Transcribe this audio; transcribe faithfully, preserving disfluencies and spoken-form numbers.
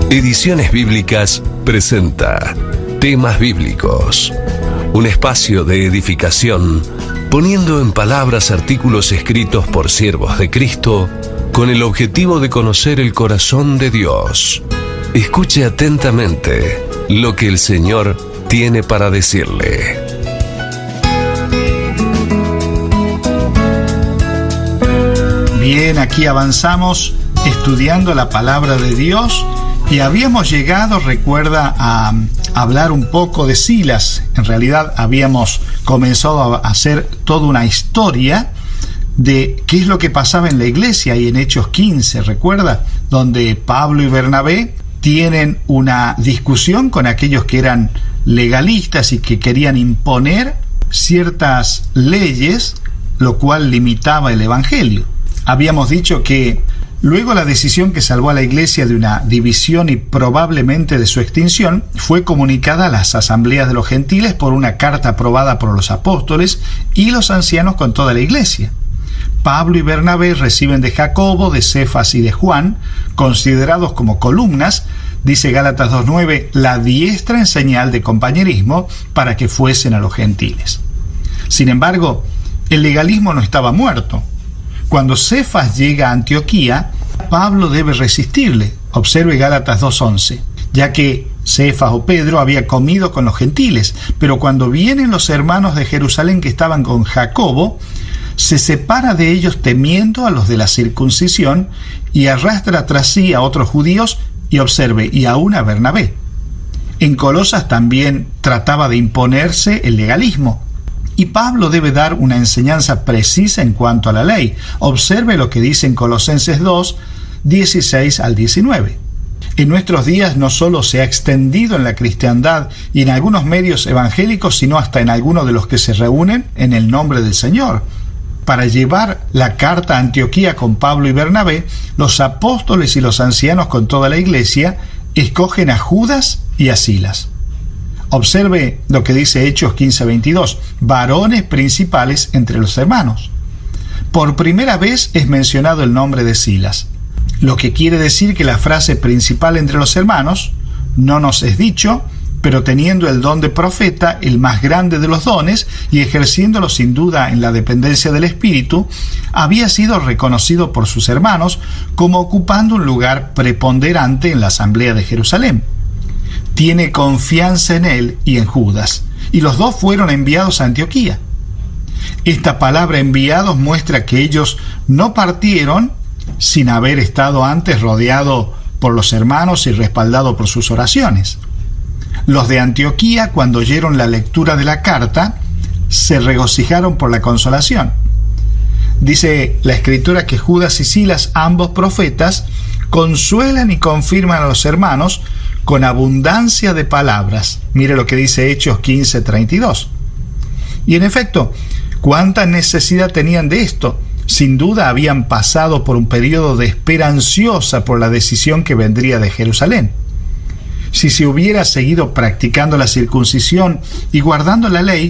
Ediciones Bíblicas presenta Temas Bíblicos, un espacio de edificación, poniendo en palabras artículos escritos por siervos de Cristo con el objetivo de conocer el corazón de Dios. Escuche atentamente lo que el Señor tiene para decirle. Bien, aquí avanzamos estudiando la palabra de Dios y habíamos llegado, recuerda, a hablar un poco de Silas. En realidad habíamos comenzado a hacer toda una historia de qué es lo que pasaba en la iglesia y en Hechos quince, recuerda, donde Pablo y Bernabé tienen una discusión con aquellos que eran legalistas y que querían imponer ciertas leyes, lo cual limitaba el evangelio. Habíamos dicho que luego la decisión que salvó a la iglesia de una división y probablemente de su extinción fue comunicada a las asambleas de los gentiles por una carta aprobada por los apóstoles y los ancianos con toda la iglesia. Pablo y Bernabé reciben de Jacobo, de Cefas y de Juan, considerados como columnas, dice Gálatas dos nueve, la diestra en señal de compañerismo para que fuesen a los gentiles. Sin embargo, el legalismo no estaba muerto. Cuando Cefas llega a Antioquía, Pablo debe resistirle. Observe Gálatas dos once, ya que Cefas o Pedro había comido con los gentiles, pero cuando vienen los hermanos de Jerusalén que estaban con Jacobo, se separa de ellos temiendo a los de la circuncisión y arrastra tras sí a otros judíos y observe, y aún a Bernabé. En Colosas también trataba de imponerse el legalismo. Y Pablo debe dar una enseñanza precisa en cuanto a la ley. Observe lo que dice en Colosenses dos, dieciséis al diecinueve. En nuestros días no solo se ha extendido en la cristiandad y en algunos medios evangélicos, sino hasta en algunos de los que se reúnen en el nombre del Señor. Para llevar la carta a Antioquía con Pablo y Bernabé, los apóstoles y los ancianos con toda la iglesia escogen a Judas y a Silas. Observe lo que dice Hechos quince veintidós, varones principales entre los hermanos. Por primera vez es mencionado el nombre de Silas, lo que quiere decir que la frase principal entre los hermanos no nos es dicho, pero teniendo el don de profeta, el más grande de los dones, y ejerciéndolo sin duda en la dependencia del Espíritu, había sido reconocido por sus hermanos como ocupando un lugar preponderante en la asamblea de Jerusalén. Tiene confianza en él y en Judas, y los dos fueron enviados a Antioquía. Esta palabra enviados muestra que ellos no partieron sin haber estado antes rodeado por los hermanos y respaldado por sus oraciones. Los de Antioquía, cuando oyeron la lectura de la carta, se regocijaron por la consolación. Dice la Escritura que Judas y Silas, ambos profetas, consuelan y confirman a los hermanos con abundancia de palabras. Mire lo que dice Hechos quince treinta y dos. Y en efecto, ¿cuánta necesidad tenían de esto? Sin duda habían pasado por un periodo de espera ansiosa por la decisión que vendría de Jerusalén. Si se hubiera seguido practicando la circuncisión y guardando la ley,